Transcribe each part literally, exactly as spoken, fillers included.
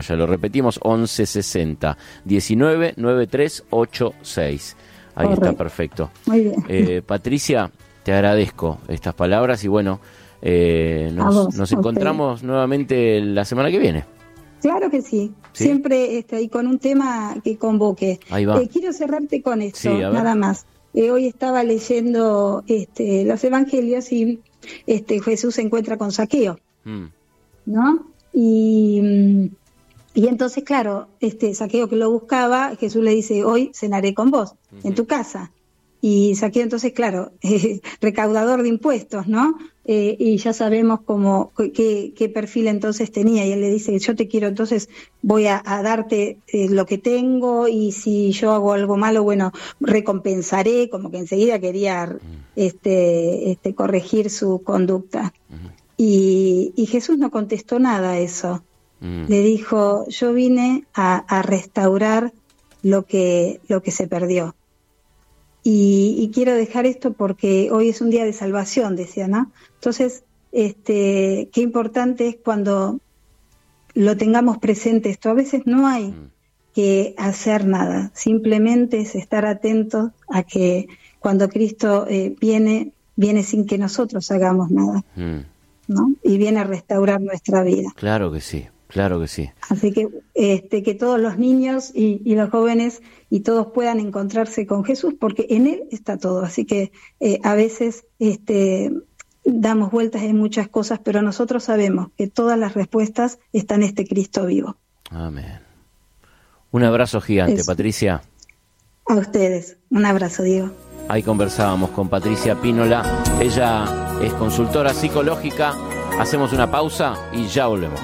pantalla. Lo repetimos, once sesenta diecinueve noventa y tres ochenta y seis. Ahí Correcto. Está, perfecto. Muy bien. Eh, Patricia, te agradezco estas palabras y bueno, eh, nos, vos, nos encontramos usted. nuevamente la semana que viene. Claro que sí, ¿Sí? siempre este, y con un tema que convoque. Ahí va. Eh, quiero cerrarte con esto, sí, nada más. Eh, hoy estaba leyendo este, los evangelios y este, Jesús se encuentra con Zaqueo, mm. ¿no? Y, y entonces, claro, este Zaqueo que lo buscaba, Jesús le dice, hoy cenaré con vos, uh-huh. en tu casa. Y Zaqueo entonces, claro, eh, recaudador de impuestos, ¿no? Eh, y ya sabemos cómo, qué, qué perfil entonces tenía. Y él le dice, yo te quiero, entonces voy a, a darte eh, lo que tengo y si yo hago algo malo, bueno, recompensaré, como que enseguida quería uh-huh. este, este, corregir su conducta. Uh-huh. Y, y Jesús no contestó nada a eso. Uh-huh. Le dijo, yo vine a, a restaurar lo que, lo que se perdió. Y, y quiero dejar esto porque hoy es un día de salvación, decía, ¿no? Entonces, este, qué importante es cuando lo tengamos presente esto. A veces no hay mm. que hacer nada, simplemente es estar atentos a que cuando Cristo eh, viene, viene sin que nosotros hagamos nada, mm. ¿no? Y viene a restaurar nuestra vida. Claro que sí. Claro que sí. Así que este, que todos los niños y, y los jóvenes y todos puedan encontrarse con Jesús, porque en Él está todo. Así que eh, a veces este, damos vueltas en muchas cosas, pero nosotros sabemos que todas las respuestas están en este Cristo vivo. Amén. Un abrazo gigante, Eso. Patricia. A ustedes. Un abrazo, Diego. Ahí conversábamos con Patricia Pínola. Ella es consultora psicológica. Hacemos una pausa y ya volvemos.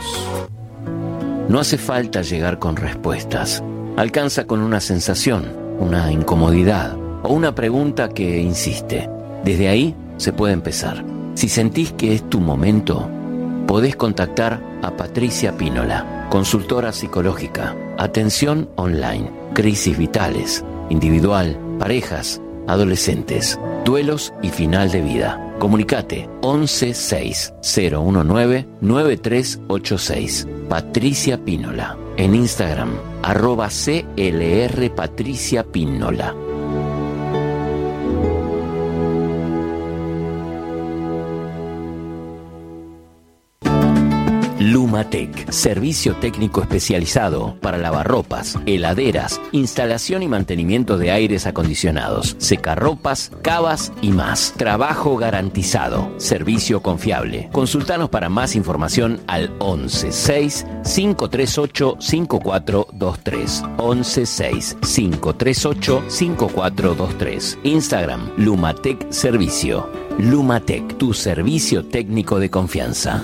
No hace falta llegar con respuestas. Alcanza con una sensación, una incomodidad o una pregunta que insiste. Desde ahí se puede empezar. Si sentís que es tu momento, podés contactar a Patricia Pínola, consultora psicológica, atención online, crisis vitales, individual, parejas, adolescentes, duelos y final de vida. Comunicate once seis cero uno nueve nueve tres ocho seis. Patricia Pínola. En Instagram, arroba C L R Patricia Pínola. Lumatec, servicio técnico especializado para lavarropas, heladeras, instalación y mantenimiento de aires acondicionados, secarropas, cavas y más. Trabajo garantizado, servicio confiable. Consultanos para más información al once seis cinco tres ocho cinco cuatro dos tres. once seis cinco tres ocho cinco cuatro dos tres. Instagram, Lumatec Servicio. Lumatec, tu servicio técnico de confianza.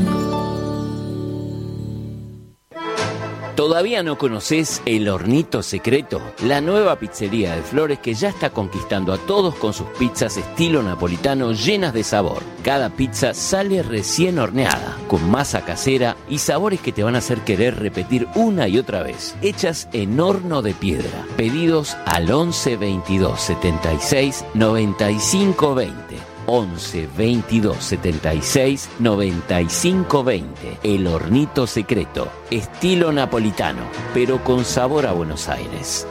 ¿Todavía no conocés El Hornito Secreto? La nueva pizzería de Flores que ya está conquistando a todos con sus pizzas estilo napolitano llenas de sabor. Cada pizza sale recién horneada, con masa casera y sabores que te van a hacer querer repetir una y otra vez. Hechas en horno de piedra. Pedidos al once veintidós setenta y seis noventa y cinco veinte. once veintidós setenta y seis noventa y cinco veinte. El Hornito Secreto, estilo napolitano, pero con sabor a Buenos Aires.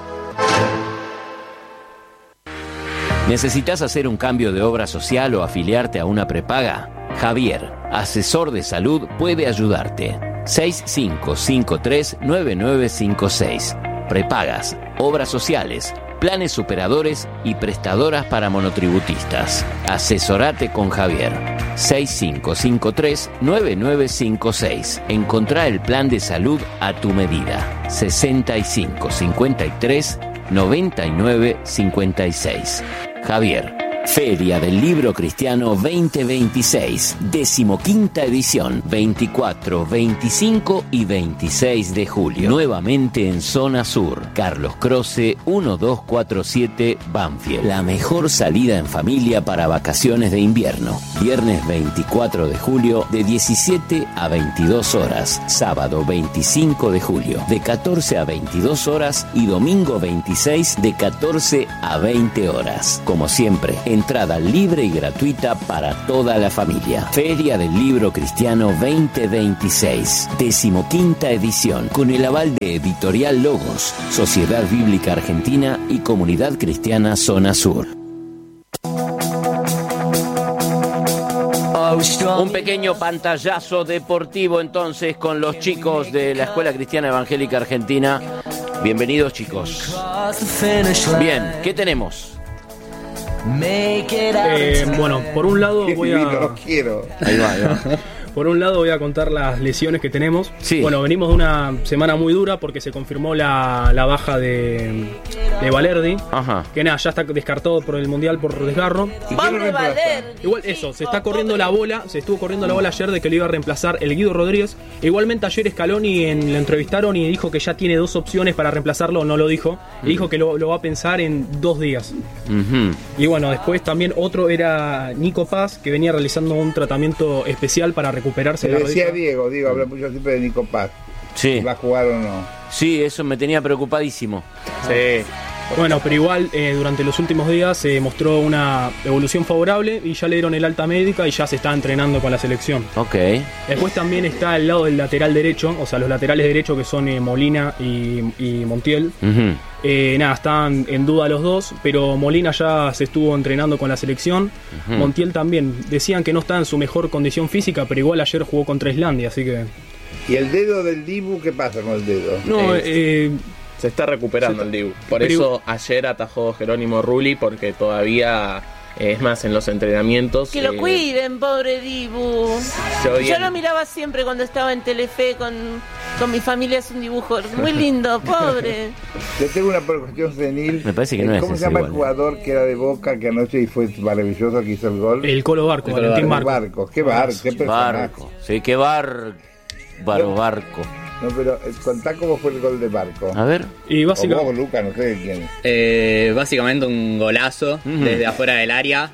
¿Necesitas hacer un cambio de obra social o afiliarte a una prepaga? Javier, asesor de salud, puede ayudarte. seis cinco cinco tres nueve nueve cinco seis. Prepagas, obras sociales, planes superadores y prestadoras para monotributistas. Asesorate con Javier. seis cinco cinco tres nueve nueve cinco seis. Encontrá el plan de salud a tu medida. sesenta y cinco cincuenta y tres noventa y nueve cincuenta y seis. Javier. Feria del Libro Cristiano veinte veintiséis, decimoquinta edición, veinticuatro, veinticinco y veintiséis de julio. Nuevamente en Zona Sur, Carlos Croce, doce cuarenta y siete, Banfield. La mejor salida en familia para vacaciones de invierno. Viernes veinticuatro de julio, de diecisiete a veintidós horas. Sábado veinticinco de julio, de catorce a veintidós horas. Y domingo veintiséis, de catorce a veinte horas. Como siempre, Entrada libre y gratuita para toda la familia. Feria del Libro Cristiano veinte veintiséis, decimoquinta edición, con el aval de Editorial Logos, Sociedad Bíblica Argentina y Comunidad Cristiana Zona Sur. Un pequeño pantallazo deportivo entonces con los chicos de la Escuela Cristiana Evangélica Argentina. Bienvenidos, chicos. Bien, ¿qué tenemos? Eh, bueno, por un lado voy a... Lo quiero. Ahí va, ahí va. Por un lado voy a contar las lesiones que tenemos. Sí. Bueno, venimos de una semana muy dura porque se confirmó la, la baja de, de Valerdi. Ajá. Que nada, ya está descartado por el Mundial por desgarro. Pobre Valerdi. Igual eso, se está corriendo la bola, se estuvo corriendo la bola ayer de que lo iba a reemplazar el Guido Rodríguez. Igualmente ayer Scaloni en, lo entrevistaron y dijo que ya tiene dos opciones para reemplazarlo, no lo dijo. Y dijo que lo, lo va a pensar en dos días. Uh-huh. Y bueno, después también otro era Nico Paz, que venía realizando un tratamiento especial para recuperarse Le la decía rodilla. Diego, Diego, habla mucho siempre de Nico Paz. Sí. ¿Va a jugar o no? Sí, eso me tenía preocupadísimo. Sí. Bueno, pero igual eh, durante los últimos días se mostró una evolución favorable y ya le dieron el alta médica y ya se está entrenando con la selección. Ok. Después también está el lado del lateral derecho, o sea, los laterales derechos que son eh, Molina y, y Montiel. Uh-huh. Eh, nada, están en duda los dos, pero Molina ya se estuvo entrenando con la selección. Uh-huh. Montiel también. Decían que no está en su mejor condición física, pero igual ayer jugó contra Islandia, así que... ¿Y el dedo del Dibu qué pasa con el dedo? No, Eh, eh, Se está recuperando se- el Dibu. Por pero- eso ayer atajó Jerónimo Rulli, porque todavía, eh, es más, en los entrenamientos... Que lo eh, cuiden, pobre Dibu. se oía- Yo lo miraba siempre cuando estaba en Telefe con, con mi familia, es un dibujo muy lindo, pobre. Yo tengo una cuestión senil. Me parece que no es ¿Cómo ese se llama igual, el jugador que era de Boca, que anoche y fue maravilloso, que hizo el gol? el Colo Barco, El Colo Valentín Barco. Barco. Barco. ¿Qué barco? ¿Qué personaje? Barco. Sí, qué bar... Baro barco. No, pero eh, contá cómo fue el gol de Barco. A ver. Y O básicamente... vos, Luca, no sé de quién. Eh, básicamente un golazo Ujú. desde afuera del área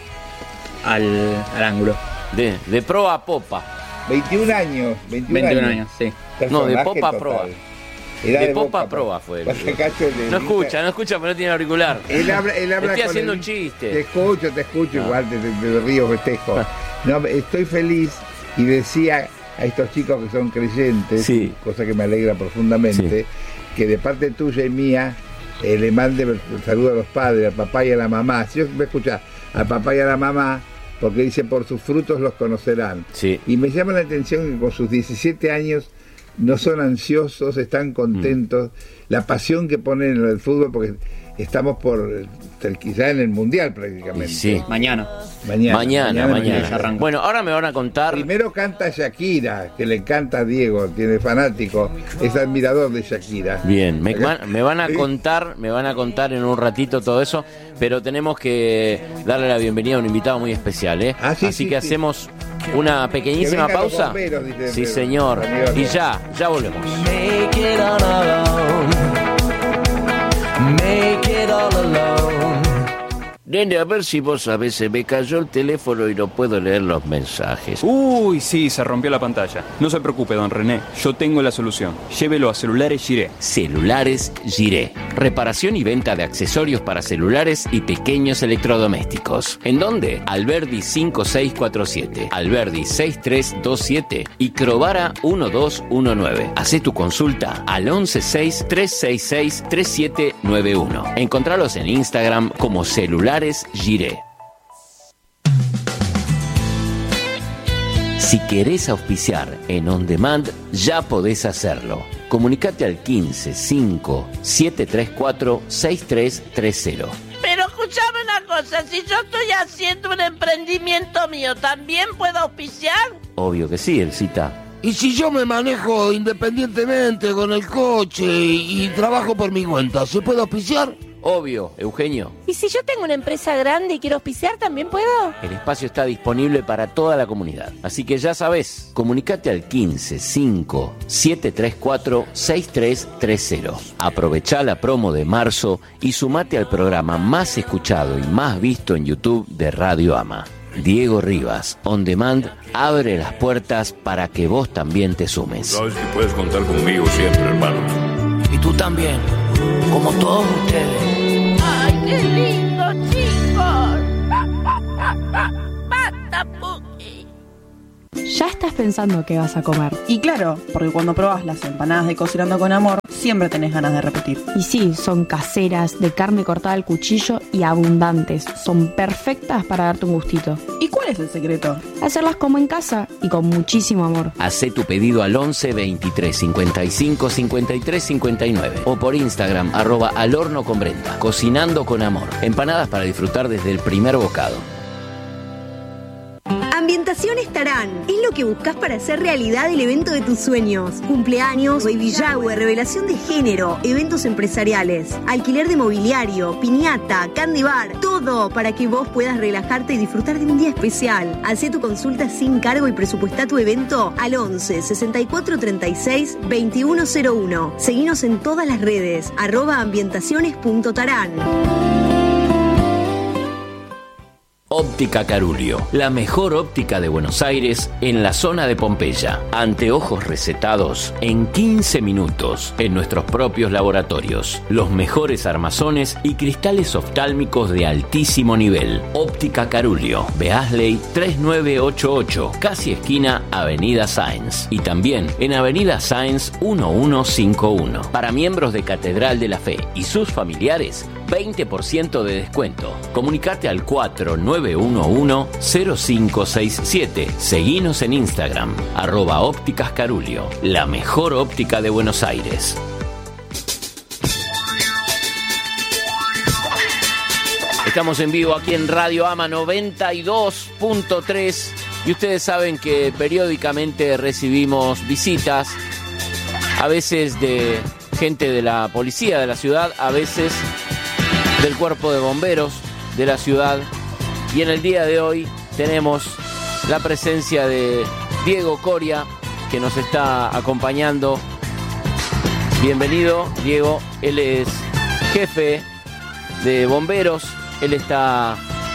al, al ángulo. De, de proa a popa. veintiún años. veintiún, veintiún años, sí. No, de Personaje popa a total. proa. Era De de popa Boca, a proa fue el Pasa gol. Cacho le- No escucha, no escucha, pero no tiene auricular. Él habla, él habla Estoy con haciendo el- un chiste. Te escucho, te escucho, Ah. igual te, te, te río, festejo. No, estoy feliz y decía a estos chicos que son creyentes, Sí. cosa que me alegra profundamente, que de parte tuya y mía eh, le mande el saludo a los padres, al papá y a la mamá. Si yo me escucha al papá y a la mamá, porque dice por sus frutos los conocerán. Sí. Y me llama la atención que con sus diecisiete años no son ansiosos, están contentos, la pasión que ponen en el fútbol, porque estamos por eh, quizá en el mundial prácticamente. Sí. Mañana. Mañana, Mañana, mañana. ya arranca. Bueno, ahora me van a contar. Primero canta Shakira, que le encanta a Diego, tiene fanático, es admirador de Shakira. Bien, me, van- me van a contar, me van a contar en un ratito todo eso, pero tenemos que darle la bienvenida a un invitado muy especial, ¿eh? Ah, sí, Así sí, que sí. hacemos una pequeñísima Que vengan los pausa. bomberos, dice Sí, Pedro. señor. Amigo, Y no. ya, ya volvemos. Make it all alone. Make it all alone. Nene, a ver si vos sabés, se me cayó el teléfono y no puedo leer los mensajes. Uy, sí, se rompió la pantalla. No se preocupe, don René, yo tengo la solución. Llévelo a Celulares Giré. Celulares Giré. Reparación y venta de accesorios para celulares y pequeños electrodomésticos. ¿En dónde? Alberdi cinco seis cuatro siete, Alberdi seis tres dos siete y Crovara uno dos uno nueve. Hacé tu consulta al once seis tres seis seis tres siete nueve uno. Encontralos en Instagram como Celulares Giré. Si querés auspiciar en On Demand, ya podés hacerlo. Comunicate al quince cinco siete tres cuatro seis tres tres cero. Pero escuchame una cosa, si yo estoy haciendo un emprendimiento mío, ¿también puedo auspiciar? Obvio que sí, Elcita. Y si yo me manejo independientemente con el coche y, y trabajo por mi cuenta, ¿se puede auspiciar? Obvio, Eugenio. ¿Y si yo tengo una empresa grande y quiero auspiciar, también puedo? El espacio está disponible para toda la comunidad. Así que ya sabés, comunicate al quince cinco siete tres cuatro seis tres tres cero. Aprovechá la promo de marzo y sumate al programa más escuchado y más visto en YouTube de Radio Ama. Diego Rivas, On Demand, abre las puertas para que vos también te sumes. Sabes que puedes contar conmigo siempre, hermano. Y tú también, como todos ustedes. ¡Ay, qué lindo, chicos! ya estás pensando qué vas a comer. Y claro, porque cuando probás las empanadas de Cocinando con Amor, siempre tenés ganas de repetir. Y sí, son caseras, de carne cortada al cuchillo y abundantes. Son perfectas para darte un gustito. ¿Y cuál es el secreto? Hacerlas como en casa y con muchísimo amor. Hacé tu pedido al once veintitrés cincuenta y cinco cincuenta y tres cincuenta y nueve o por Instagram, arroba al horno con Brenda. Cocinando con Amor. Empanadas para disfrutar desde el primer bocado. Ambientaciones Tarán es lo que buscas para hacer realidad el evento de tus sueños. Cumpleaños, baby shower, revelación de género, eventos empresariales, alquiler de mobiliario, piñata, candy bar, todo para que vos puedas relajarte y disfrutar de un día especial. Hacé tu consulta sin cargo y presupuestá tu evento al once sesenta y cuatro treinta y seis veintiuno cero uno. Seguinos en todas las redes, arroba ambientaciones punto tarán. Óptica Carulio, la mejor óptica de Buenos Aires en la zona de Pompeya. Anteojos recetados en quince minutos en nuestros propios laboratorios. Los mejores armazones y cristales oftálmicos de altísimo nivel. Óptica Carulio, Beasley tres nueve ocho ocho, casi esquina Avenida Sáenz. Y también en Avenida Sáenz uno uno cinco uno. Para miembros de Catedral de la Fe y sus familiares, veinte por ciento de descuento. Comunicate al cuatro nueve uno uno cero cinco seis siete. Seguinos en Instagram, arroba ópticas Carulio, la mejor óptica de Buenos Aires. Estamos en vivo aquí en Radio Ama noventa y dos punto tres y ustedes saben que periódicamente recibimos visitas, a veces de gente de la policía de la ciudad, a veces del cuerpo de bomberos de la ciudad, y en el día de hoy tenemos la presencia de Diego Coria, que nos está acompañando. Bienvenido, Diego. Él es jefe de bomberos, él está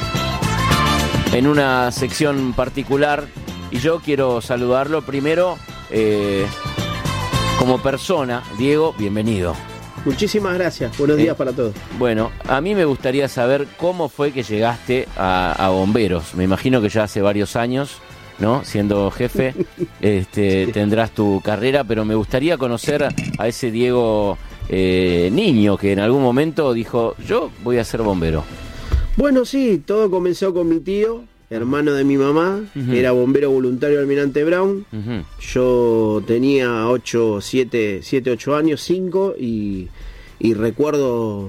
en una sección particular y yo quiero saludarlo primero eh, como persona. Diego, bienvenido. Muchísimas gracias, buenos días eh, para todos. Bueno, a mí me gustaría saber cómo fue que llegaste a, a bomberos. Me imagino que ya hace varios años, ¿no? Siendo jefe, este, sí. Tendrás tu carrera, pero me gustaría conocer a ese Diego eh, niño que en algún momento dijo, yo voy a ser bombero. Bueno, sí, todo comenzó con mi tío, hermano de mi mamá, uh-huh. que era bombero voluntario Almirante Brown. Uh-huh. Yo tenía ocho, siete, siete, ocho años, cinco, y, y recuerdo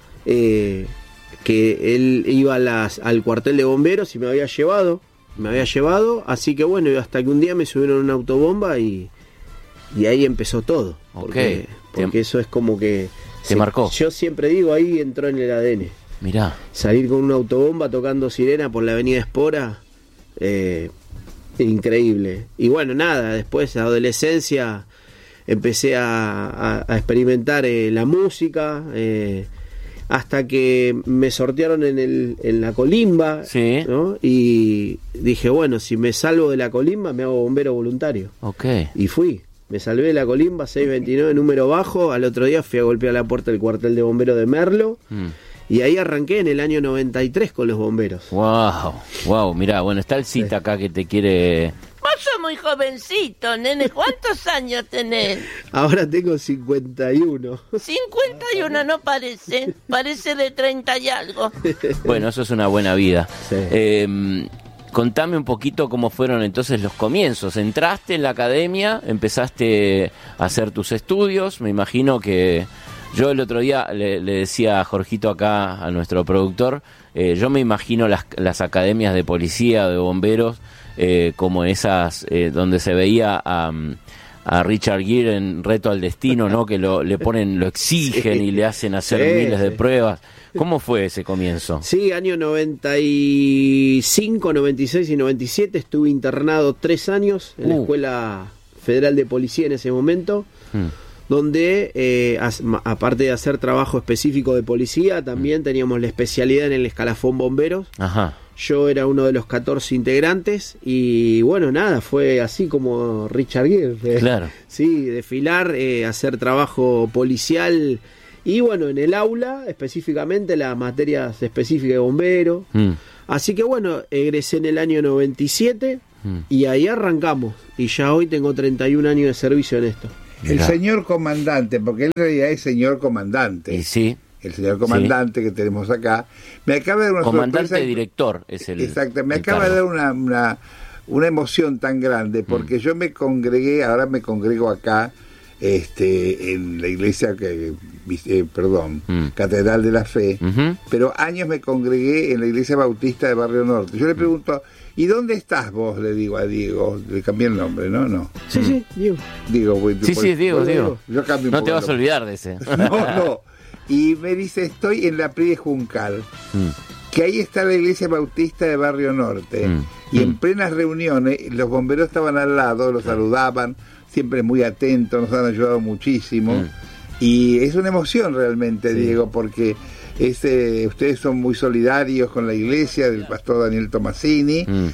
eh, que él iba a las, al cuartel de bomberos y me había llevado, me había llevado, así que bueno, hasta que un día me subieron a una autobomba y, y ahí empezó todo. Porque, okay. porque eso es como que... ¿Te se, marcó? Yo siempre digo, ahí entró en el A D N. Mirá. Salir con una autobomba tocando sirena por la avenida Espora, eh, increíble. Y bueno, nada, después, la adolescencia, empecé a, a, a experimentar eh, la música, eh, hasta que me sortearon en, el, en la colimba, sí. ¿no? Y dije, bueno, si me salvo de la colimba, me hago bombero voluntario. Okay. Y fui. Me salvé de la colimba, seiscientos veintinueve, número bajo. Al otro día fui a golpear la puerta del cuartel de bomberos de Merlo. Mm. Y ahí arranqué en el año noventa y tres con los bomberos. Wow, wow, mirá, bueno, está el cita sí. acá que te quiere... Vos sos muy jovencito, nene. ¿Cuántos años tenés? Ahora tengo cincuenta y uno. cincuenta y uno no parece, parece de treinta y algo. Bueno, eso es una buena vida. Sí. Eh, contame un poquito cómo fueron entonces los comienzos. Entraste en la academia, empezaste a hacer tus estudios, me imagino que... Yo el otro día le, le decía a Jorgito acá, a nuestro productor, eh, yo me imagino las, las academias de policía, de bomberos, eh, como esas eh, donde se veía a, a Richard Gere en Reto al Destino, ¿no? Que lo, le ponen, lo exigen sí. y le hacen hacer sí, miles sí. de pruebas. ¿Cómo fue ese comienzo? Sí, año noventa y cinco, noventa y seis y noventa y siete estuve internado tres años en uh. la Escuela Federal de Policía en ese momento. Hmm. Donde, eh, as, aparte de hacer trabajo específico de policía, también mm. teníamos la especialidad en el escalafón bomberos. Ajá. Yo era uno de los catorce integrantes y bueno, nada, fue así como Richard Gere. Claro. Sí, desfilar, eh, hacer trabajo policial y bueno, en el aula, específicamente las materias específicas de bombero. Mm. Así que bueno, egresé en el año noventa y siete. mm. y ahí arrancamos. Y ya hoy tengo treinta y un años de servicio en esto. El Mirá. señor comandante, porque él en realidad es señor comandante. Y sí. El señor comandante sí. que tenemos acá. Me acaba de dar una comandante sorpresa. director es el. Exacto, me el acaba cargo. de dar una, una, una emoción tan grande, porque mm. yo me congregué, ahora me congrego acá, este, en la iglesia que, eh, perdón, mm. Catedral de la Fe, uh-huh. pero años me congregué en la iglesia bautista de Barrio Norte. Yo le pregunto, ¿y dónde estás vos? Le digo a Diego, le cambié el nombre, ¿no? No. Sí, mm. sí, Diego. Diego, voy, sí, por, sí, Diego, por, Diego. Yo cambio no te vas a olvidar de ese. No, no. Y me dice, estoy en la P R I de Juncal, mm. que ahí está la iglesia bautista de Barrio Norte, mm. y mm. en plenas reuniones los bomberos estaban al lado, los saludaban, siempre muy atentos, nos han ayudado muchísimo, mm. y es una emoción realmente, sí. Diego, porque ese, ustedes son muy solidarios con la iglesia del pastor Daniel Tomasini, mm.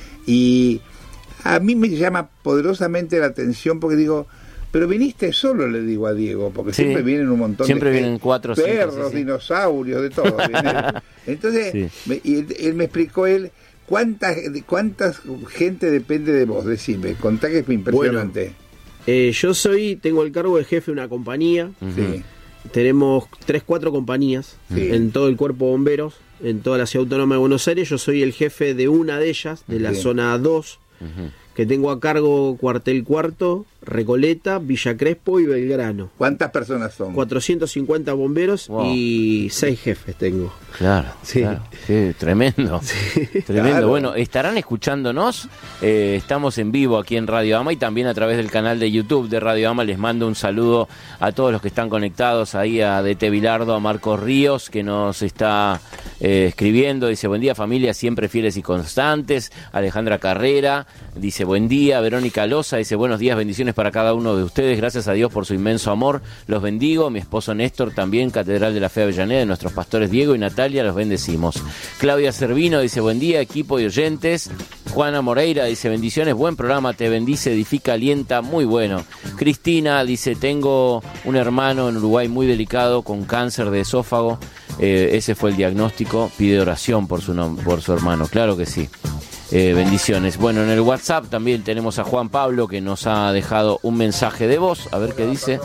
y a mí me llama poderosamente la atención porque digo, pero viniste solo, le digo a Diego, porque sí. siempre vienen un montón siempre de vienen cuatro, perros, cinco, sí, sí. dinosaurios, de todo. Entonces, sí. me, y él, él me explicó él cuánta, cuánta gente depende de vos, decime, contá que es impresionante. Bueno, eh, yo soy, tengo el cargo de jefe de una compañía, uh-huh. sí. tenemos tres, cuatro compañías sí. en todo el cuerpo de bomberos, en toda la ciudad autónoma de Buenos Aires. Yo soy el jefe de una de ellas, de la sí. zona dos, uh-huh. que tengo a cargo Cuartel Cuarto, Recoleta, Villa Crespo y Belgrano. ¿Cuántas personas son? cuatrocientos cincuenta bomberos wow. y seis jefes tengo. Claro, sí, claro. sí tremendo. Sí, tremendo. Claro. Bueno, estarán escuchándonos. Eh, estamos en vivo aquí en Radio Ama y también a través del canal de YouTube de Radio Ama. Les mando un saludo a todos los que están conectados ahí, a D T Bilardo, a Marcos Ríos, que nos está eh, escribiendo. Dice, buen día familia, siempre fieles y constantes. Alejandra Carrera dice, buen día. Verónica Loza dice, buenos días, bendiciones para cada uno de ustedes, gracias a Dios por su inmenso amor, los bendigo. Mi esposo Néstor también, Catedral de la Fe Avellaneda, de nuestros pastores Diego y Natalia, los bendecimos. Claudia Servino dice, buen día equipo y oyentes. Juana Moreira dice, bendiciones, buen programa, te bendice, edifica, alienta, muy bueno. Cristina dice, tengo un hermano en Uruguay muy delicado con cáncer de esófago, eh, ese fue el diagnóstico, pide oración por su, nom- por su hermano, claro que sí. Eh, bendiciones. Bueno, en el WhatsApp también tenemos a Juan Pablo que nos ha dejado un mensaje de voz. A ver qué dice.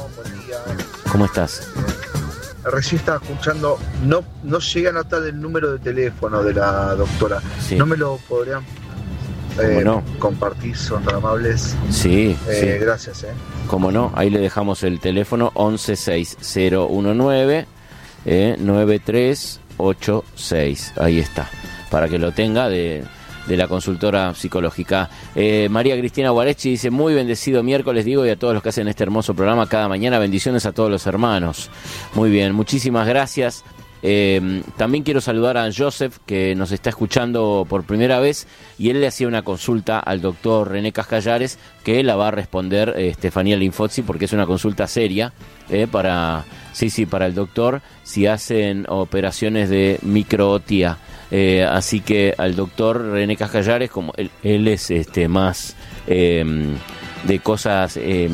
¿Cómo estás? Recién estaba escuchando, no, no llegué a anotar el número de teléfono de la doctora. Sí. ¿No me lo podrían eh, no? compartir? Son tan amables. Sí, eh, sí. Gracias. Eh. Cómo no, ahí le dejamos el teléfono once seis cero uno nueve eh, nueve tres ocho seis. Ahí está, para que lo tenga de... de la consultora psicológica. Eh, María Cristina Guarechi dice, muy bendecido miércoles, Diego, y a todos los que hacen este hermoso programa cada mañana, bendiciones a todos los hermanos. Muy bien, muchísimas gracias. Eh, también quiero saludar a Joseph, que nos está escuchando por primera vez, y él le hacía una consulta al doctor René Cascallares, que la va a responder eh, Estefanía Linfozzi, porque es una consulta seria, eh, para, sí, sí, para el doctor, si hacen operaciones de microotía. Eh, así que al doctor René Cascallares, como él, él es este más eh, de cosas eh,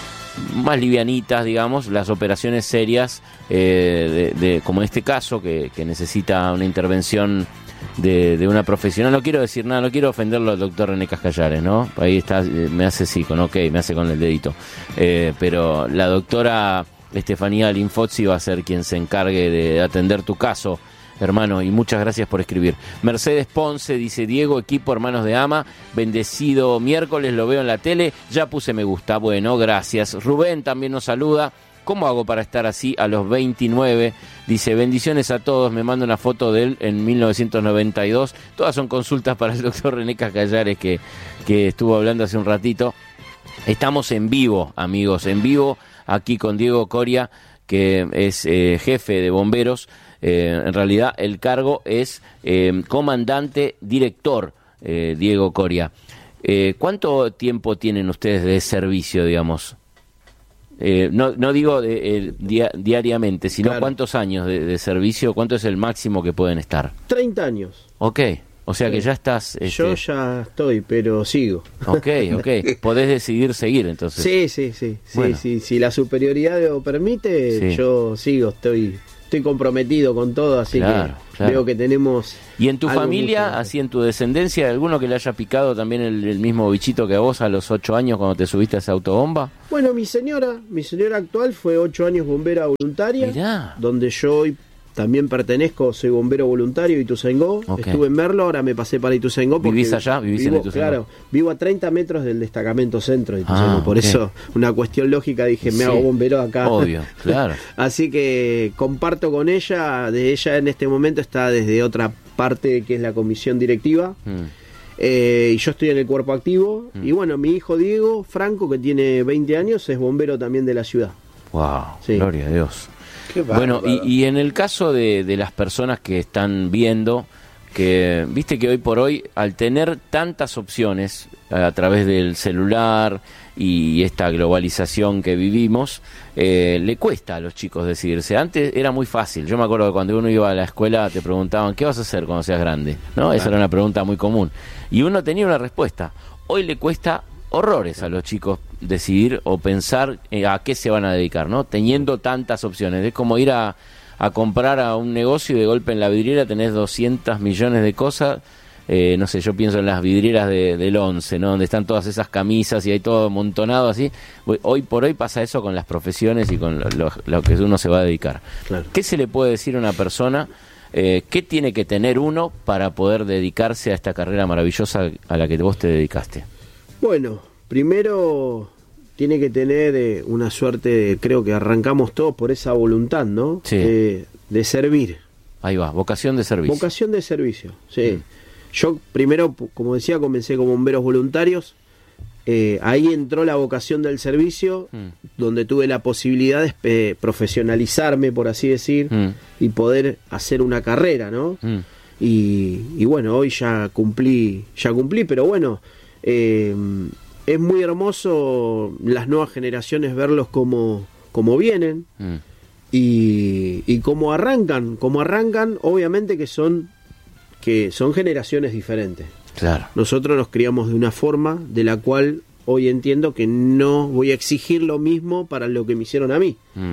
más livianitas, digamos, las operaciones serias, eh, de, de, como en este caso, que, que necesita una intervención de, de una profesional. No quiero decir nada, no quiero ofenderlo al doctor René Cascallares, ¿no? Ahí está, me hace sí, con ok, me hace con el dedito. Eh, pero la doctora Estefanía Linfozzi va a ser quien se encargue de atender tu caso, hermano, y muchas gracias por escribir. Mercedes Ponce dice, Diego, equipo Hermanos de Ama, bendecido miércoles, lo veo en la tele, ya puse me gusta. Bueno, gracias. Rubén también nos saluda. ¿Cómo hago para estar así a los veintinueve? Dice, bendiciones a todos, me manda una foto de él en mil novecientos noventa y dos. Todas son consultas para el doctor René Cascallares, que, que estuvo hablando hace un ratito. Estamos en vivo, amigos, en vivo, aquí con Diego Coria, que es eh, jefe de bomberos. Eh, en realidad el cargo es eh, comandante director, eh, Diego Coria. Eh, ¿Cuánto tiempo tienen ustedes de servicio, digamos? Eh, no, no digo de, eh, dia- diariamente, sino claro. ¿Cuántos años de, de servicio? ¿Cuánto es el máximo que pueden estar? treinta años. Ok, o sea sí. que ya estás... Este... Yo ya estoy, pero sigo. Ok, ok. Podés decidir seguir, entonces. Sí, sí, sí. sí, bueno. sí si la superioridad lo permite, sí. yo sigo, estoy... estoy comprometido con todo, así Claro, que claro. veo que tenemos... ¿Y en tu algo familia, mucho- así en tu descendencia, hay alguno que le haya picado también el, el mismo bichito que a vos a los ocho años cuando te subiste a esa autobomba? Bueno, mi señora, mi señora actual fue ocho años bombera voluntaria, Mirá. donde yo hoy también pertenezco, soy bombero voluntario de Ituzaingó. Ok. Estuve en Merlo, ahora me pasé para Ituzaingó. porque ¿Vivís allá? ¿Vivís en vivo, Ituzaingó? Claro, vivo a treinta metros del destacamento centro de Ituzaingó. Ah, por ok. eso, una cuestión lógica, dije, me Sí, hago bombero acá. Obvio, claro. Así que comparto con ella, de ella en este momento está desde otra parte que es la comisión directiva. Mm. Eh, y yo estoy en el cuerpo activo. Y bueno, mi hijo Diego Franco, que tiene veinte años, es bombero también de la ciudad. Wow, Sí. gloria a Dios. Qué Bueno, bárbaro. y, y en el caso de, de las personas que están viendo, que viste que hoy por hoy, al tener tantas opciones a, a través del celular y esta globalización que vivimos, eh, le cuesta a los chicos decidirse. Antes era muy fácil. Yo me acuerdo que cuando uno iba a la escuela te preguntaban, ¿qué vas a hacer cuando seas grande? ¿No? Esa era una pregunta muy común. Y uno tenía una respuesta. Hoy le cuesta horrores a los chicos decidir o pensar eh, a qué se van a dedicar, ¿no? Teniendo tantas opciones. Es como ir a, a comprar a un negocio y de golpe en la vidriera tenés doscientos millones de cosas. Eh, no sé, yo pienso en las vidrieras de, del once, ¿no? Donde están todas esas camisas y hay todo amontonado así. Hoy por hoy pasa eso con las profesiones y con lo, lo, lo que uno se va a dedicar. Claro. ¿Qué se le puede decir a una persona? Eh, ¿Qué tiene que tener uno para poder dedicarse a esta carrera maravillosa a la que vos te dedicaste? Bueno, primero tiene que tener eh, una suerte, de- creo que arrancamos todos por esa voluntad, ¿no? Sí. Eh, de servir. Ahí va, vocación de servicio. Vocación de servicio, sí. Yo primero, p- como decía, comencé como bomberos voluntarios. Eh, ahí entró la vocación del servicio, Mm. donde tuve la posibilidad de eh, profesionalizarme, por así decir, Mm. y poder hacer una carrera, ¿no? Mm. Y, y bueno, hoy ya cumplí, ya cumplí, pero bueno, eh, es muy hermoso las nuevas generaciones verlos como, como vienen Mm. y, y cómo arrancan, cómo arrancan, obviamente que son que son generaciones diferentes. Claro. Nosotros nos criamos de una forma de la cual hoy entiendo que no voy a exigir lo mismo para lo que me hicieron a mí. Mm.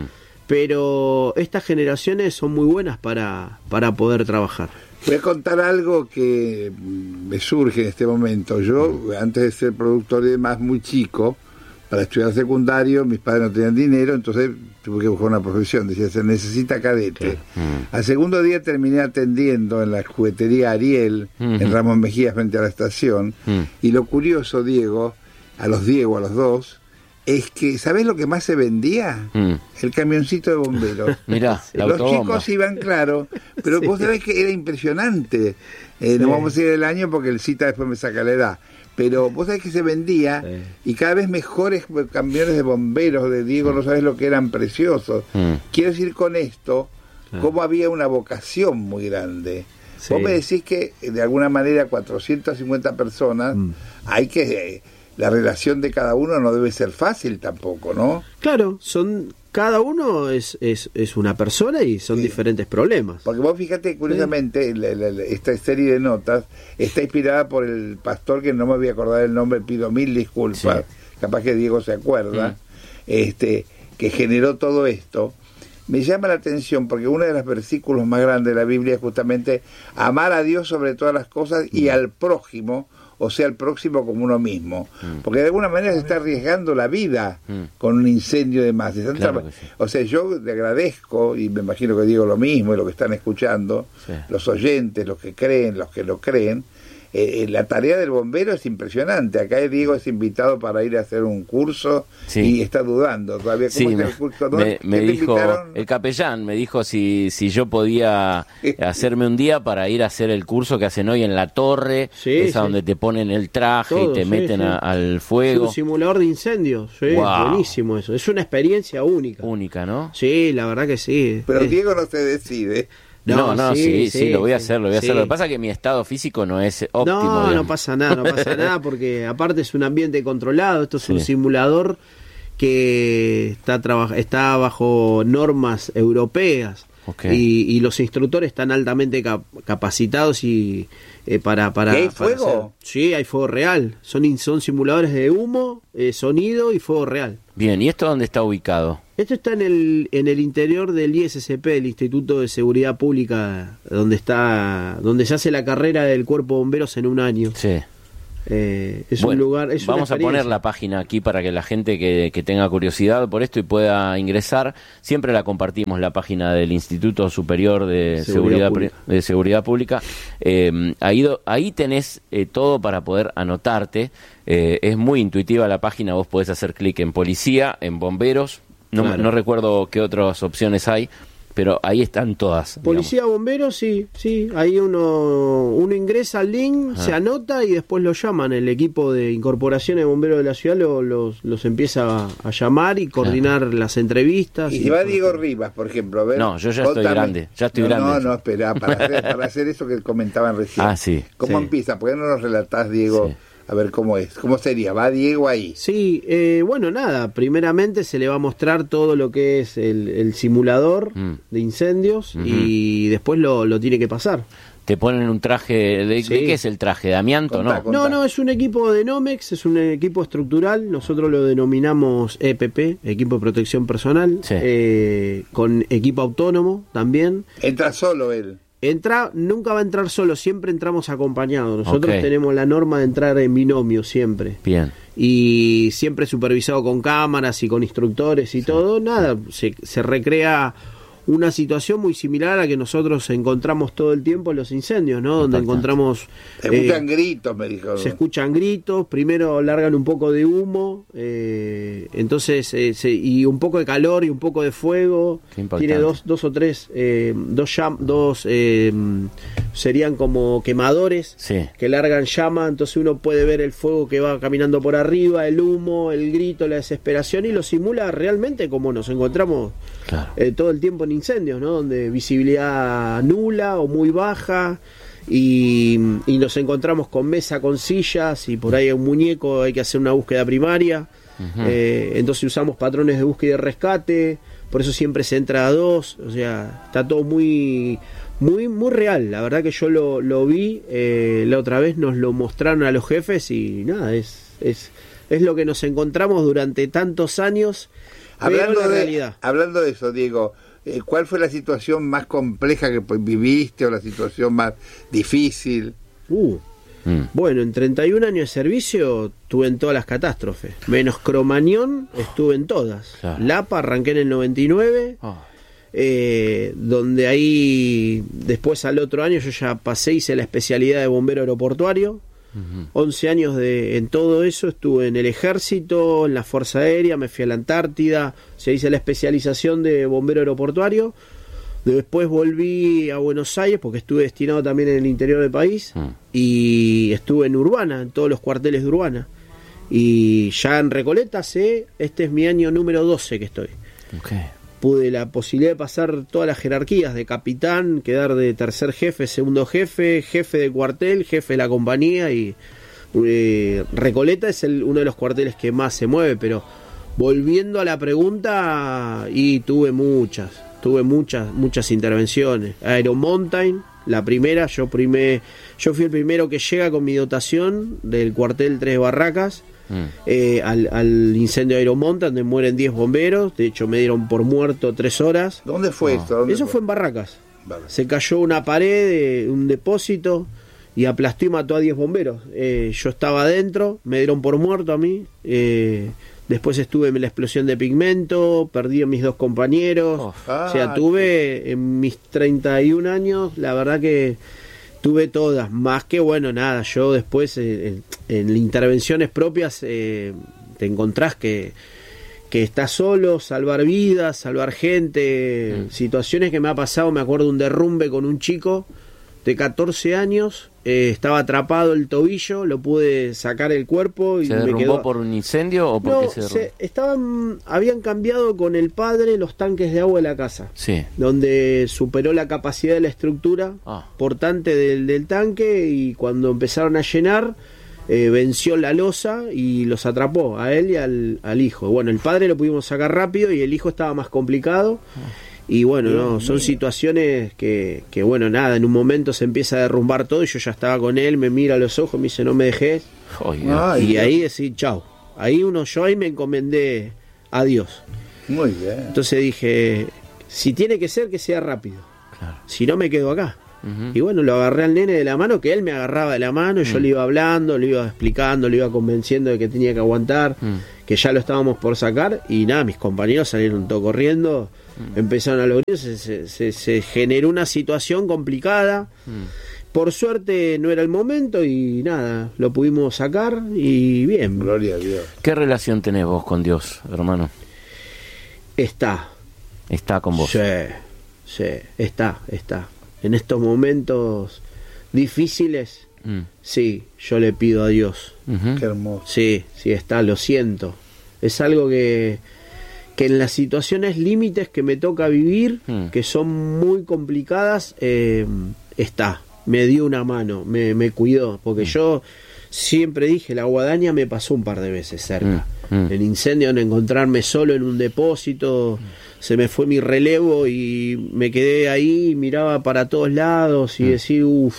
Pero estas generaciones son muy buenas para, para poder trabajar. Voy a contar algo que mm, me surge en este momento. Yo, antes de ser productor y demás, muy chico, para estudiar secundario, mis padres no tenían dinero, entonces tuve que buscar una profesión. Decía, se necesita cadete. Mm. Al segundo día terminé atendiendo en la juguetería Ariel, Ujú. en Ramos Mejía, frente a la estación. Mm. Y lo curioso, Diego, a los Diego, a los dos, es que, ¿sabés lo que más se vendía? Mm. El camioncito de bomberos. Mirá, la Los autobomba. chicos iban, claro, pero Sí. vos sabés que era impresionante. Eh, No Sí. vamos a ir el año porque el cita después me saca la edad. Pero vos sabés que se vendía Sí. y cada vez mejores camiones de bomberos de Diego, no sabés lo que eran preciosos. Mm. Quiero decir con esto, Claro. cómo había una vocación muy grande. Sí. Vos me decís que de alguna manera cuatrocientas cincuenta personas, Mm. hay que... La relación de cada uno no debe ser fácil tampoco, ¿no? Claro, son cada uno es, es, es una persona y son Sí. diferentes problemas. Porque vos fíjate, curiosamente, la- la- la- esta serie de notas está inspirada por el pastor que no me voy a acordar el nombre, pido mil disculpas, capaz que Diego se acuerda, Mm. este que generó todo esto. Me llama la atención porque uno de los versículos más grandes de la Biblia es justamente amar a Dios sobre todas las cosas y al prójimo, o sea, al próximo como uno mismo. Mm. Porque de alguna manera se está arriesgando la vida Mm. con un incendio de más. Están Claro tra- que sí. O sea, yo le agradezco, y me imagino que digo lo mismo, y lo que están escuchando, Sí. los oyentes, los que creen, los que lo creen, eh, eh, la tarea del bombero es impresionante. Acá Diego es invitado para ir a hacer un curso Sí. y está dudando todavía. ¿Cómo Sí, está me, el curso? me- ¿Dónde- me qué te dijo, invitaron? el capellán me dijo si, si yo podía hacerme un día para ir a hacer el curso que hacen hoy en la torre, Sí, esa sí. donde te ponen el traje Todo, y te sí, meten sí. a- al Es fuego. un simulador de incendios, sí, Wow. buenísimo eso. Es una experiencia única. Única, ¿no? Sí, la verdad que sí. Pero Es- Diego no se decide. No, no, sí, sí, lo voy a sí, hacer, lo voy a sí. hacer. Lo que pasa es que mi estado físico no es óptimo. No, no digamos. pasa nada, no pasa nada, porque aparte es un ambiente controlado, esto es un Sí. simulador que está, traba- está bajo normas europeas. Okay. Y, y los instructores están altamente cap capacitados y eh, para, para... ¿Y hay para fuego? hacer. Sí, hay fuego real. Son, in, son simuladores de humo, eh, sonido y fuego real. Bien, ¿y esto dónde está ubicado? Esto está en el, en el interior del I S C P, el Instituto de Seguridad Pública, donde está, donde se hace la carrera del Cuerpo de Bomberos en un año. Sí. Eh, es bueno, un lugar. Es vamos a poner la página aquí para que la gente que, que tenga curiosidad por esto y pueda ingresar. Siempre la compartimos, la página del Instituto Superior de Seguridad, Seguridad, de Seguridad Pública. Eh, ahí, do, ahí tenés eh, todo para poder anotarte. Eh, es muy intuitiva la página, vos podés hacer clic en policía, en bomberos. No, claro. no recuerdo qué otras opciones hay, pero ahí están todas. Policía, digamos. Bomberos, sí, sí. Ahí uno uno ingresa al link, ah. se anota y después lo llaman. El equipo de incorporación de bomberos de la ciudad lo, los, los empieza a, a llamar y coordinar claro. las entrevistas. Y si va Diego Rivas, por ejemplo, a ver. No, yo ya estoy contame. grande, ya estoy no, grande. No, no, espera, para hacer, para hacer eso que comentaban recién. Ah, sí. ¿Cómo sí. empieza? ¿Por qué no nos relatás, Diego? Sí. A ver cómo es, cómo sería, va Diego ahí. Sí, eh, bueno, nada, primeramente se le va a mostrar todo lo que es el, el simulador mm. de incendios uh-huh. y después lo, lo tiene que pasar. Te ponen un traje, ¿de, sí. ¿de qué es el traje? ¿De amianto, contá, no? Contá. No, no, es un equipo de Nomex, es un equipo estructural, nosotros lo denominamos E P P, Equipo de Protección Personal, sí. eh, con equipo autónomo también. ¿Entra solo él? Entra, nunca va a entrar solo, siempre entramos acompañados. Nosotros okay. tenemos la norma de entrar en binomio siempre. Bien. Y siempre supervisado con cámaras y con instructores y sí. todo. Nada, se, se recrea una situación muy similar a la que nosotros encontramos todo el tiempo en los incendios, ¿no? Donde encontramos... Se escuchan eh, gritos, me dijo. Se escuchan gritos, primero largan un poco de humo, eh, entonces eh, se, y un poco de calor y un poco de fuego. Tiene dos, dos o tres, eh, dos, llam, dos eh, serían como quemadores sí. que largan llama, entonces uno puede ver el fuego que va caminando por arriba, el humo, el grito, la desesperación y lo simula realmente como nos encontramos claro. eh, todo el tiempo en incendios, ¿no? Donde visibilidad nula o muy baja y, y nos encontramos con mesa, con sillas y por ahí hay un muñeco, hay que hacer una búsqueda primaria. Uh-huh. eh, entonces usamos patrones de búsqueda y rescate, por eso siempre se entra a dos, o sea, está todo muy muy muy real. La verdad que yo lo, lo vi eh, la otra vez, nos lo mostraron a los jefes y nada, es, es, es lo que nos encontramos durante tantos años. Hablando la de, realidad. hablando de eso, Diego, ¿cuál fue la situación más compleja que viviste o la situación más difícil? Uh, mm. Bueno, en treinta y un años de servicio estuve en todas las catástrofes. Menos Cromañón, estuve en todas. Claro. Lapa, arranqué en el noventa y nueve, oh. eh, donde ahí, después al otro año yo ya pasé, hice la especialidad de bombero aeroportuario. Uh-huh. once años de, en todo eso, estuve en el ejército, en la Fuerza Aérea, me fui a la Antártida, o sea, hice la especialización de bombero aeroportuario. Después volví a Buenos Aires porque estuve destinado también en el interior del país uh-huh. y estuve en Urbana, en todos los cuarteles de Urbana. Y ya en Recoleta sé, este es mi año número doce que estoy. Okay. Pude la posibilidad de pasar todas las jerarquías, de capitán, quedar de tercer jefe, segundo jefe, jefe de cuartel, jefe de la compañía y eh, Recoleta es el, uno de los cuarteles que más se mueve, pero volviendo a la pregunta, y tuve muchas, tuve muchas, muchas intervenciones. Aeromountain, la primera, yo primé, yo fui el primero que llega con mi dotación del cuartel Tres Barracas. Mm. Eh, al, al incendio de Aeromonta, donde mueren diez bomberos. De hecho me dieron por muerto tres horas. ¿Dónde fue oh. esto? ¿Dónde Eso fue? fue en Barracas. Vale. Se cayó una pared de un depósito y aplastó y mató a diez bomberos. eh, Yo estaba adentro, me dieron por muerto a mí. eh, Después estuve en la explosión de pigmento, perdí a mis dos compañeros. oh. ah, O sea, tuve en mis treinta y un años, la verdad que tuve todas, más que bueno, nada, yo después eh, en, en intervenciones propias eh, te encontrás que, que estás solo, salvar vidas, salvar gente, mm. situaciones que me ha pasado, me acuerdo un derrumbe con un chico de catorce años, eh, estaba atrapado el tobillo, lo pude sacar el cuerpo y ¿Se me derrumbó quedó... por un incendio o por no, qué se derrumbó? Se, estaban, habían cambiado con el padre los tanques de agua de la casa, sí. donde superó la capacidad de la estructura ah. portante del, del tanque y cuando empezaron a llenar eh, venció la losa y los atrapó a él y al, al hijo. Bueno, el padre lo pudimos sacar rápido y el hijo estaba más complicado. ah. Y bueno, no, son situaciones que, que, bueno, nada, en un momento se empieza a derrumbar todo y yo ya estaba con él, me mira a los ojos, me dice, no me dejes. Ay, y Dios. Ahí decir, chao. Ahí uno, yo ahí me encomendé a Dios. Muy bien. Entonces dije, si tiene que ser, que sea rápido. Claro. Si no, me quedo acá. Uh-huh. Y bueno, lo agarré al nene de la mano, que él me agarraba de la mano, y uh-huh. yo le iba hablando, le iba explicando, le iba convenciendo de que tenía que aguantar, uh-huh. que ya lo estábamos por sacar, y nada, mis compañeros salieron todo corriendo, uh-huh. empezaron a lograr, se, se, se, se generó una situación complicada. Uh-huh. Por suerte no era el momento y nada, lo pudimos sacar y bien. Gloria a Dios. ¿Qué relación tenés vos con Dios, hermano? Está. Está con vos. Sí, sí, está, está. En estos momentos difíciles, mm. sí, yo le pido a Dios. Uh-huh. Qué hermoso. Sí, sí está, lo siento. Es algo que, que en las situaciones límites que me toca vivir, mm. que son muy complicadas, eh, está. Me dio una mano, me, me cuidó, porque mm. yo siempre dije, la guadaña me pasó un par de veces cerca. Mm. Mm. El incendio, en encontrarme solo en un depósito, mm. se me fue mi relevo y me quedé ahí, miraba para todos lados y mm. decir, uff.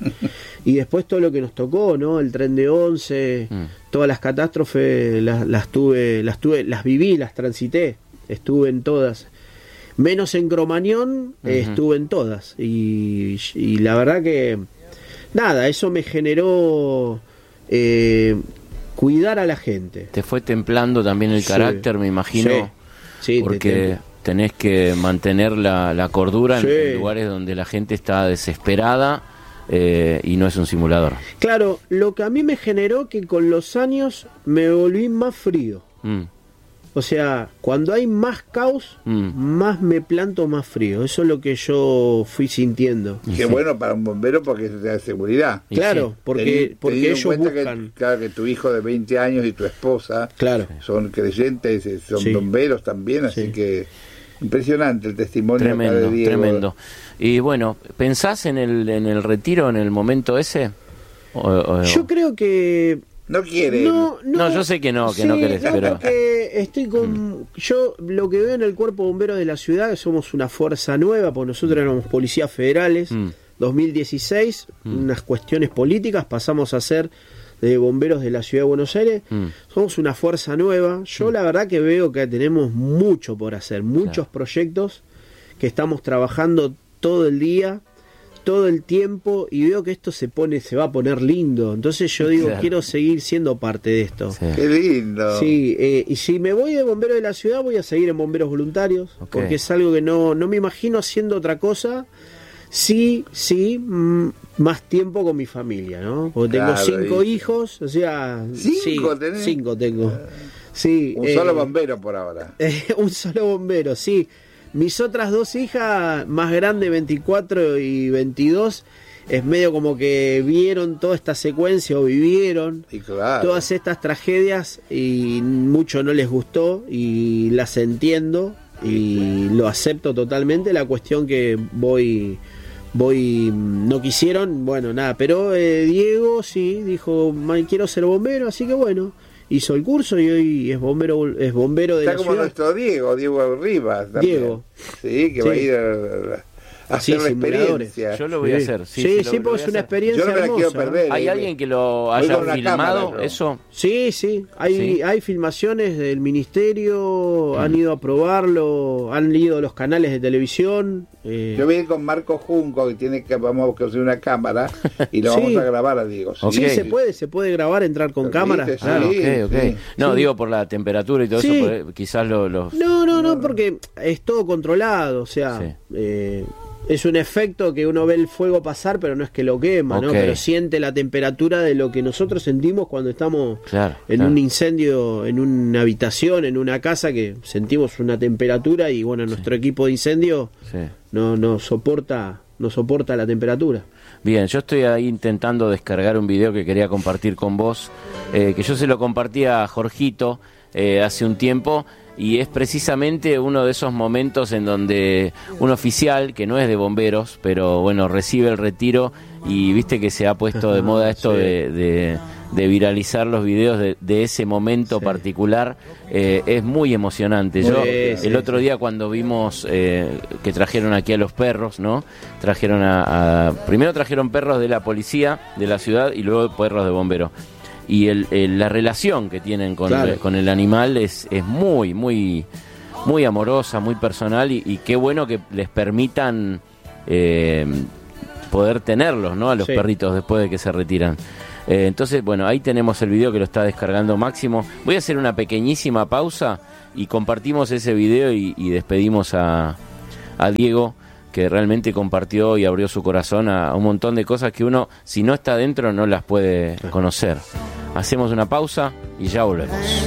Y después todo lo que nos tocó, ¿no? El tren de once, mm. todas las catástrofes las, las tuve, las tuve, las viví, las transité, estuve en todas. Menos en Cromañón, uh-huh. eh, estuve en todas. Y, y la verdad que, nada, eso me generó eh, cuidar a la gente. Te fue templando también el sí. carácter, me imagino. Sí, sí, porque te tenés que mantener la, la cordura sí. en lugares donde la gente está desesperada eh, y no es un simulador. Claro, lo que a mí me generó que con los años me volví más frío. Mm. O sea, cuando hay más caos, mm. más me planto más frío. Eso es lo que yo fui sintiendo. Qué sí. bueno para un bombero porque eso te da seguridad. Claro, sí. porque, Tení, porque ellos buscan... Que, claro, que tu hijo de veinte años y tu esposa claro. son creyentes, son sí. bomberos también, así sí. que impresionante el testimonio tremendo, acá de Diego. Tremendo. Y bueno, ¿pensás en el, en el retiro en el momento ese? O, o... Yo creo que... No quiere. No, no, no, yo sé que no, que sí, no querés, no, pero... porque estoy con... Mm. Yo lo que veo en el Cuerpo de Bomberos de la ciudad, que somos una fuerza nueva, porque nosotros éramos policías federales, mm. dos mil dieciséis, mm. unas cuestiones políticas, pasamos a ser de bomberos de la ciudad de Buenos Aires, mm. somos una fuerza nueva. Yo mm. la verdad que veo que tenemos mucho por hacer, muchos claro. proyectos que estamos trabajando todo el día, todo el tiempo, y veo que esto se pone, se va a poner lindo. Entonces yo digo, claro. quiero seguir siendo parte de esto. Sí. Qué lindo. Sí, eh, y si me voy de bombero de la ciudad, voy a seguir en bomberos voluntarios, okay. porque es algo que no, no me imagino haciendo otra cosa. Sí, sí, mm, más tiempo con mi familia, ¿no? Porque tengo claro, cinco y... hijos, o sea, cinco, sí, tenés? cinco tengo. Sí, un eh, solo bombero por ahora. Eh, un solo bombero, sí. Mis otras dos hijas, más grande, veinticuatro y veintidós, es medio como que vieron toda esta secuencia o vivieron y claro. todas estas tragedias y mucho no les gustó y las entiendo y lo acepto totalmente. La cuestión que voy, voy no quisieron, bueno, nada, pero eh, Diego sí, dijo, quiero ser bombero, así que bueno. Hizo el curso y hoy es bombero es bombero de Está la como ciudad. Nuestro Diego, Diego Rivas también. Diego. Sí, que sí. va a ir a, a hacer sí, la experiencia. Yo lo voy sí. a hacer. Sí, sí, sí, sí, porque es una experiencia Yo no me la hermosa. quiero perder. ¿Hay eh, alguien que lo haya filmado cámara, eso? Sí, sí. Hay, sí. hay filmaciones del ministerio, mm. han ido a probarlo, han ido a los canales de televisión. Eh. Yo voy a ir con Marco Junco, que tiene que vamos a conseguir una cámara y lo sí. vamos a grabar a Diego. Sí, okay. se puede, se puede grabar, entrar con cámara. Sí, ah, okay, okay. Sí. No, sí. digo por la temperatura y todo sí. eso, quizás lo, los... No, no, no, porque es todo controlado, o sea, sí. eh, es un efecto que uno ve el fuego pasar, pero no es que lo quema, okay. ¿no? Pero siente la temperatura de lo que nosotros sentimos cuando estamos claro, en claro. un incendio, en una habitación, en una casa, que sentimos una temperatura y bueno, nuestro sí. equipo de incendio sí. no, no soporta, no soporta la temperatura. Bien, yo estoy ahí intentando descargar un video que quería compartir con vos, eh, que yo se lo compartí a Jorgito eh, hace un tiempo. Y es precisamente uno de esos momentos en donde un oficial, que no es de bomberos, pero bueno, recibe el retiro y viste que se ha puesto de moda esto sí. de, de, de viralizar los videos de, de ese momento sí. particular. Eh, es muy emocionante. Yo sí, sí, el otro día cuando vimos eh, que trajeron aquí a los perros, ¿no? Trajeron a, a primero trajeron perros de la policía de la ciudad y luego perros de bomberos. Y el, el, la relación que tienen con, claro. el, con el animal es, es muy, muy, muy amorosa, muy personal y, y qué bueno que les permitan eh, poder tenerlos, ¿no? A los sí. perritos después de que se retiran. Eh, entonces, bueno, ahí tenemos el video que lo está descargando Máximo. Voy a hacer una pequeñísima pausa y compartimos ese video y, y despedimos a, a Diego, que realmente compartió y abrió su corazón a, a un montón de cosas que uno, si no está dentro, no las puede conocer. Hacemos una pausa y ya volvemos.